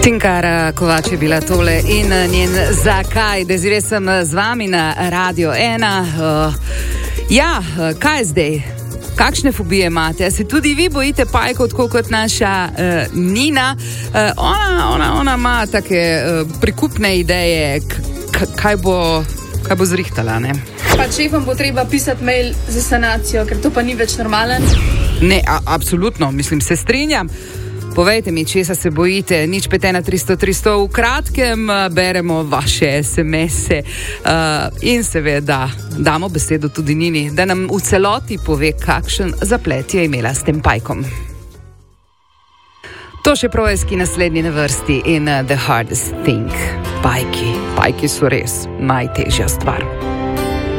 Tinkara Kovač je bila tole in njen Zakaj. Zdaj sem z vami na Radio 1. Kaj zdaj? Kakšne fobije imate? Se tudi vi bojite pajkov, tako kot naša Nina? Ona ima take prikupne ideje, kaj bo zrihtala, ne? Pa šefom bo treba pisati mail za sanacijo, ker to pa ni več normalen? Ne, absolutno, mislim, se strinjam. Povejte mi, česa se bojite, nič 51300. V kratkem beremo vaše SMS-e in seveda damo besedo tudi Nini, da nam v celoti pove, kakšen zaplet je imela s tem pajkom. To še Projski naslednji na vrsti in The Hardest Thing. Pajki so res najtežja stvar.